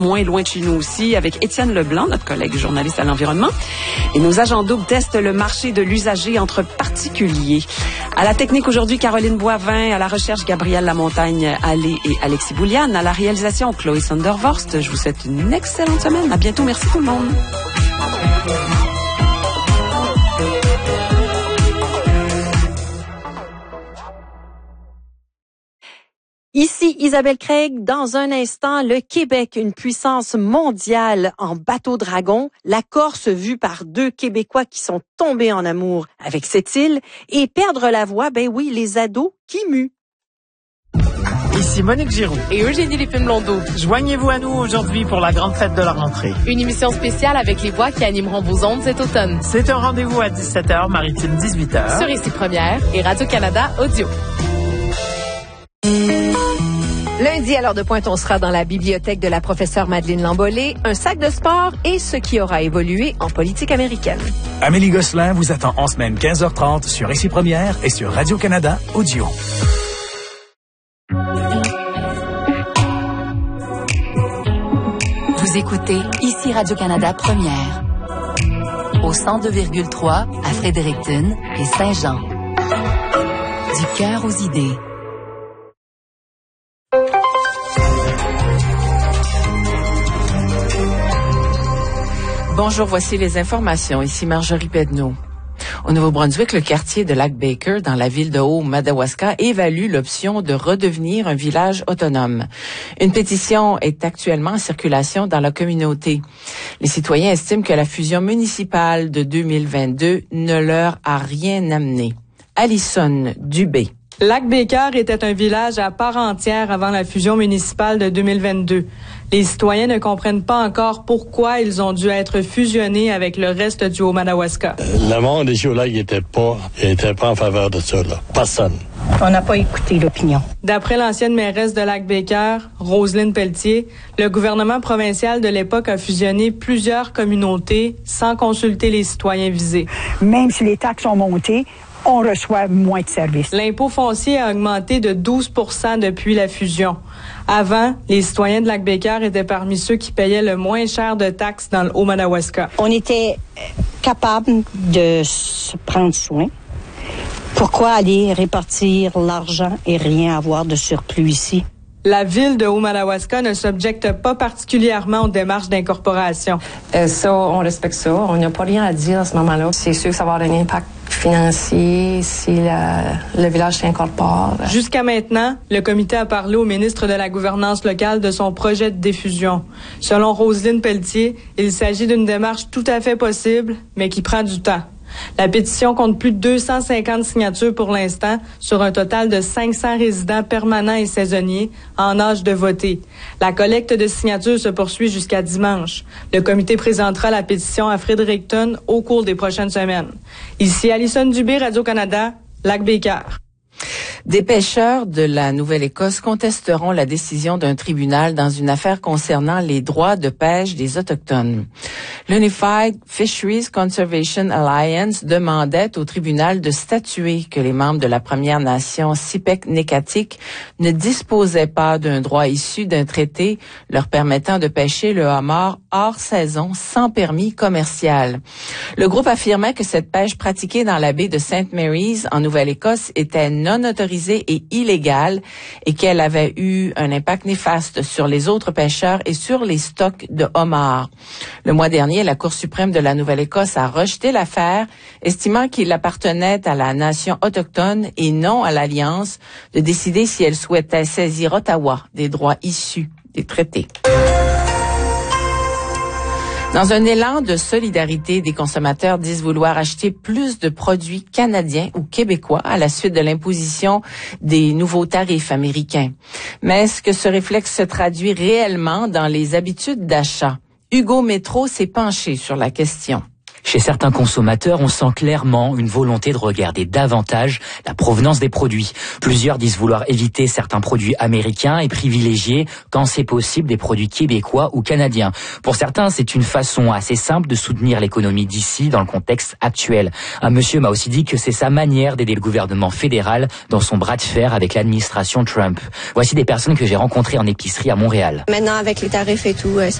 Moins loin de chez nous aussi, avec Étienne Leblanc, notre collègue journaliste à l'environnement. Et nos agents doubles testent le marché de l'usager entre particuliers. À la technique aujourd'hui, Caroline Boivin. À la recherche, Gabrielle Lamontagne, Allé et Alexis Bouliane. À la réalisation, Chloé Sondervorst. Je vous souhaite une excellente semaine. À bientôt. Merci tout le monde. Ici Isabelle Craig. Dans un instant, le Québec, une puissance mondiale en bateau-dragon. La Corse vue par 2 Québécois qui sont tombés en amour avec cette île. Et perdre la voix, ben oui, les ados qui muent. Ici Monique Giroux et Eugénie Lépine-Blondeau. Joignez-vous à nous aujourd'hui pour la grande fête de la rentrée. Une émission spéciale avec les voix qui animeront vos ondes cet automne. C'est un rendez-vous à 17h, maritime 18h. Sur Ici Première et Radio-Canada Audio. Lundi, à l'heure de pointe, on sera dans la bibliothèque de la professeure Madeleine Lambollet, un sac de sport et ce qui aura évolué en politique américaine. Amélie Gosselin vous attend en semaine 15h30 sur Ici Première et sur Radio-Canada Audio. Vous écoutez Ici Radio-Canada Première. Au 102,3 à Fredericton et Saint-Jean. Du cœur aux idées. Bonjour, voici les informations. Ici Marjorie Pedneau. Au Nouveau-Brunswick, le quartier de Lac-Baker, dans la ville de Haut-Madawaska, évalue l'option de redevenir un village autonome. Une pétition est actuellement en circulation dans la communauté. Les citoyens estiment que la fusion municipale de 2022 ne leur a rien amené. Alison Dubé. Lac-Baker était un village à part entière avant la fusion municipale de 2022. Les citoyens ne comprennent pas encore pourquoi ils ont dû être fusionnés avec le reste du Haut-Madawaska. Le monde ici au lac n'était pas en faveur de ça, là. Personne. On n'a pas écouté l'opinion. D'après l'ancienne mairesse de Lac-Baker, Roselyne Pelletier, le gouvernement provincial de l'époque a fusionné plusieurs communautés sans consulter les citoyens visés. Même si les taxes ont monté, on reçoit moins de services. L'impôt foncier a augmenté de 12% depuis la fusion. Avant, les citoyens de Lac-Baker étaient parmi ceux qui payaient le moins cher de taxes dans le Haut-Madawaska. On était capable de se prendre soin. Pourquoi aller répartir l'argent et rien avoir de surplus ici? La ville de Haut-Madawaska ne s'objecte pas particulièrement aux démarches d'incorporation. Ça, on respecte ça. On n'a pas rien à dire à ce moment-là. C'est sûr que ça va avoir un impact financier si le village s'incorpore. Jusqu'à maintenant, le comité a parlé au ministre de la Gouvernance locale de son projet de diffusion. Selon Roselyne Pelletier, il s'agit d'une démarche tout à fait possible, mais qui prend du temps. La pétition compte plus de 250 signatures pour l'instant sur un total de 500 résidents permanents et saisonniers en âge de voter. La collecte de signatures se poursuit jusqu'à dimanche. Le comité présentera la pétition à Fredericton au cours des prochaines semaines. Ici Alison Dubé, Radio-Canada, Lac-Baker. Des pêcheurs de la Nouvelle-Écosse contesteront la décision d'un tribunal dans une affaire concernant les droits de pêche des Autochtones. L'Unified Fisheries Conservation Alliance demandait au tribunal de statuer que les membres de la Première Nation Sipek-Nekatik ne disposaient pas d'un droit issu d'un traité leur permettant de pêcher le homard hors saison sans permis commercial. Le groupe affirmait que cette pêche pratiquée dans la baie de St. Mary's en Nouvelle-Écosse était non autorisée et illégale et qu'elle avait eu un impact néfaste sur les autres pêcheurs et sur les stocks de homards. Le mois dernier, la Cour suprême de la Nouvelle-Écosse a rejeté l'affaire, estimant qu'il appartenait à la nation autochtone et non à l'Alliance de décider si elle souhaitait saisir Ottawa des droits issus des traités. Dans un élan de solidarité, des consommateurs disent vouloir acheter plus de produits canadiens ou québécois à la suite de l'imposition des nouveaux tarifs américains. Mais est-ce que ce réflexe se traduit réellement dans les habitudes d'achat? Hugo Métro s'est penché sur la question. Chez certains consommateurs, on sent clairement une volonté de regarder davantage la provenance des produits. Plusieurs disent vouloir éviter certains produits américains et privilégier, quand c'est possible, des produits québécois ou canadiens. Pour certains, c'est une façon assez simple de soutenir l'économie d'ici dans le contexte actuel. Un monsieur m'a aussi dit que c'est sa manière d'aider le gouvernement fédéral dans son bras de fer avec l'administration Trump. Voici des personnes que j'ai rencontrées en épicerie à Montréal. Maintenant, avec les tarifs et tout,